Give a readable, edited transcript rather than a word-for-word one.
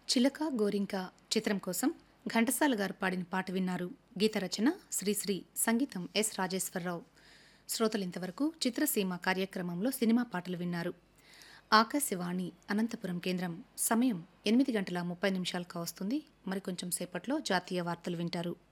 చిలక గోరింక చిత్రం కోసం ఘంటసాల గారు పాడిన పాట విన్నారు. గీత రచన శ్రీశ్రీ, సంగీతం ఎస్ రాజేశ్వరరావు. శ్రోతలు ఇంతవరకు చిత్రసీమ కార్యక్రమంలో సినిమా పాటలు విన్నారు. ఆకాశవాణి అనంతపురం కేంద్రం. సమయం 8:30 కావస్తుంది. మరికొంచెం సేపట్లో జాతీయ వార్తలు వింటారు.